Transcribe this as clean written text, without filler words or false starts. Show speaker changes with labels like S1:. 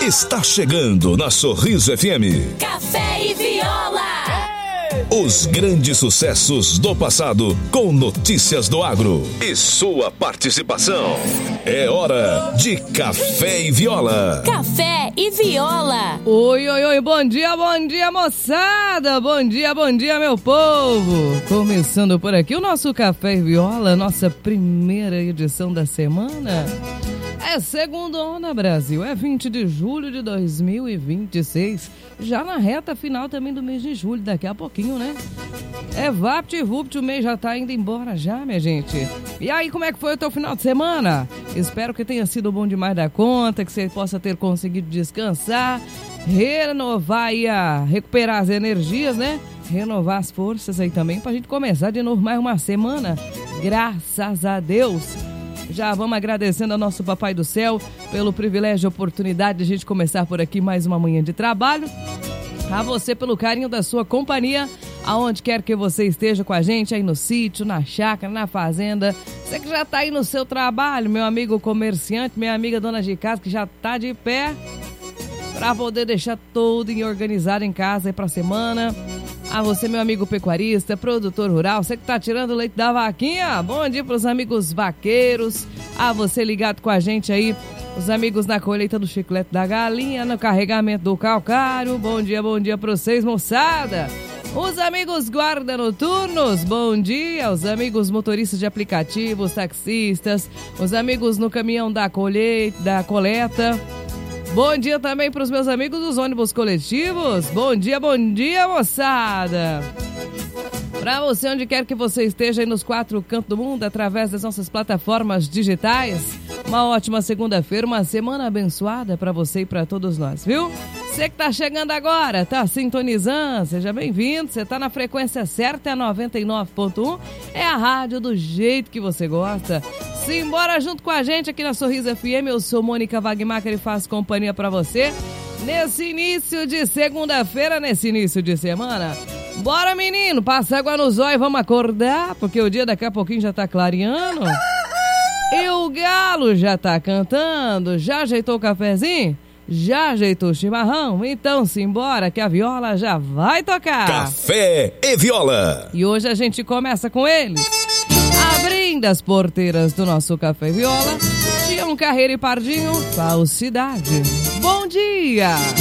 S1: Está chegando na Sorriso FM.
S2: Café e Viola.
S1: Os grandes sucessos do passado com notícias do agro e sua participação. É hora de Café e Viola.
S2: Café e Viola.
S3: Oi, bom dia, moçada. Bom dia, meu povo. Começando por aqui o nosso Café e Viola, nossa primeira edição da semana. É segundona, Brasil, é 20 de julho de 2026, já na reta final também do mês de julho, daqui a pouquinho, né? É vapt-vupt, o mês já tá indo embora já, minha gente. E aí, como é que foi o teu final de semana? Espero que tenha sido bom demais da conta, que você possa ter conseguido descansar, renovar e recuperar as energias, né? Renovar as forças aí também, pra gente começar de novo mais uma semana, graças a Deus. Já vamos agradecendo ao nosso Papai do Céu pelo privilégio e oportunidade de a gente começar por aqui mais uma manhã de trabalho. A você pelo carinho da sua companhia, aonde quer que você esteja com a gente, aí no sítio, na chácara, na fazenda. Você que já tá aí no seu trabalho, meu amigo comerciante, minha amiga dona de casa que já tá de pé para poder deixar tudo organizado em casa aí pra semana. A você, meu amigo pecuarista, produtor rural, você que tá tirando o leite da vaquinha, bom dia pros amigos vaqueiros. A você ligado com a gente aí, os amigos na colheita do chiclete da galinha, no carregamento do calcário, bom dia pra vocês, moçada. Os amigos guarda noturnos, bom dia. Os amigos motoristas de aplicativos, taxistas, os amigos no caminhão da coleta. Bom dia também para os meus amigos dos ônibus coletivos. Bom dia, moçada. Para você, onde quer que você esteja aí nos 4 cantos do mundo, através das nossas plataformas digitais, uma ótima segunda-feira, uma semana abençoada para você e para todos nós, viu? Você que tá chegando agora, tá sintonizando, seja bem-vindo. Você tá na frequência certa, é 99.1, é a rádio do jeito que você gosta. Simbora junto com a gente aqui na Sorriso FM. Eu sou Mônica Wagmacher e faço companhia pra você nesse início de segunda-feira, nesse início de semana. Bora, menino, passa água nos olhos, vamos acordar, porque o dia daqui a pouquinho já tá clareando. E o galo já tá cantando. Já ajeitou o cafezinho? Já ajeitou o chimarrão? Então simbora que a viola já vai tocar.
S1: Café e Viola.
S3: E hoje a gente começa com ele. Abrindo as porteiras do nosso Café e Viola, Tião Carreiro e Pardinho, Falsidade. Bom dia!